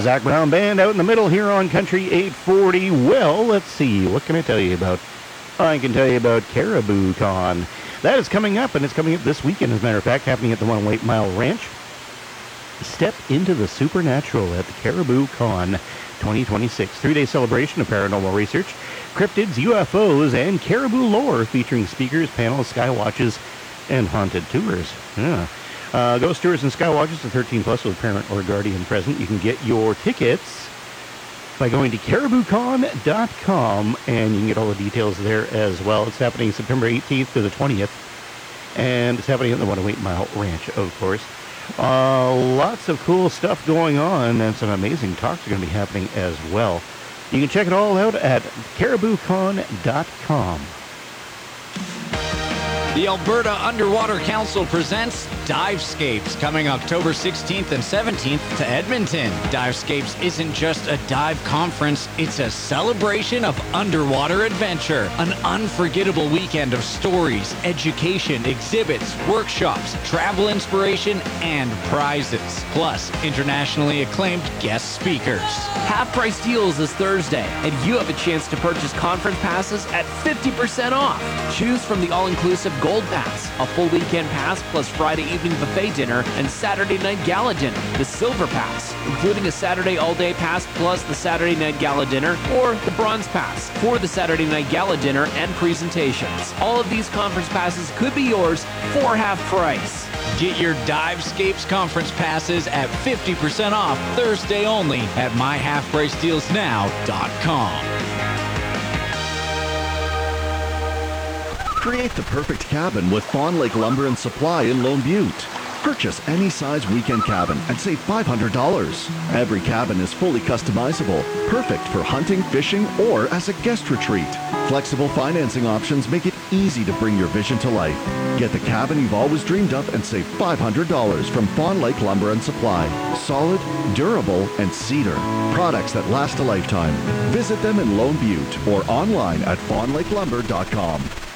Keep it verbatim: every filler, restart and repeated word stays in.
Zach Brown Band out in the middle here on Country eight forty. Well, let's see. What can I tell you about? I can tell you about Caribou Con. That is coming up, and it's coming up this weekend, as a matter of fact, happening at the one oh eight Mile Ranch. Step into the supernatural at the Caribou Con twenty twenty-six. Three-day celebration of paranormal research, cryptids, U F Os, and caribou lore, featuring speakers, panels, sky watches, and haunted tours. Yeah. Uh, ghost tours and sky watches are thirteen plus with parent or guardian present. You can get your tickets by going to caribou con dot com, and you can get all the details there as well. It's happening September eighteenth to the twentieth, and it's happening at the one oh eight Mile Ranch, of course. Uh, lots of cool stuff going on, and some amazing talks are going to be happening as well. You can check it all out at caribou con dot com. The Alberta Underwater Council presents Divescapes, coming October sixteenth and seventeenth to Edmonton. Divescapes isn't just a dive conference, it's a celebration of underwater adventure. An unforgettable weekend of stories, education, exhibits, workshops, travel inspiration, and prizes. Plus, internationally acclaimed guest speakers. Half-price deals this Thursday, and you have a chance to purchase conference passes at fifty percent off. Choose from the all-inclusive Gold Pass, a full weekend pass plus Friday evening buffet dinner and Saturday night gala dinner. The Silver Pass, including a Saturday all-day pass plus the Saturday night gala dinner, or the Bronze Pass for the Saturday night gala dinner and presentations. All of these conference passes could be yours for half price. Get your Divescapes conference passes at fifty percent off Thursday only at my half price deals now dot com. Create the perfect cabin with Fawn Lake Lumber and Supply in Lone Butte. Purchase any size weekend cabin and save five hundred dollars. Every cabin is fully customizable, perfect for hunting, fishing, or as a guest retreat. Flexible financing options make it easy to bring your vision to life. Get the cabin you've always dreamed of and save five hundred dollars from Fawn Lake Lumber and Supply. Solid, durable, and cedar. Products that last a lifetime. Visit them in Lone Butte or online at fawn lake lumber dot com.